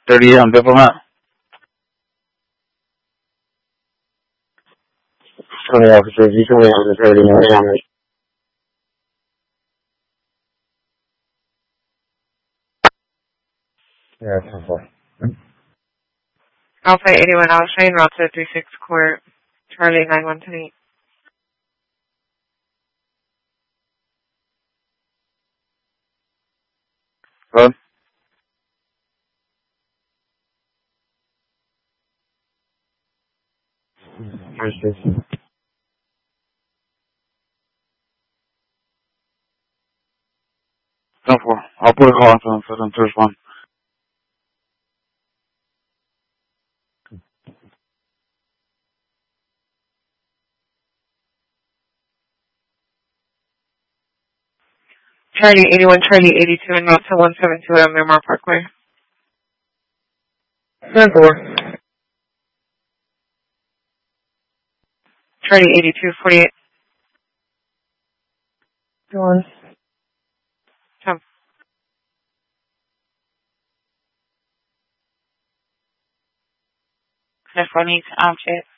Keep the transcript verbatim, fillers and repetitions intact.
thirty-eight on Diplomat. Twenty officers, you can wait on the thirty on it. Yeah, ten four. Alpha eighty-one Alshane, route to three six Court, Charlie nine one ten eight. Hello? First station. ten four. I'll put a call on for them for them to respond. Charlie eighty-one, Charlie eighty-two, and route to one seven two on Miramar Parkway. ten four. Charlie eighty-two, forty-eight. Go on. Come. F one eight object.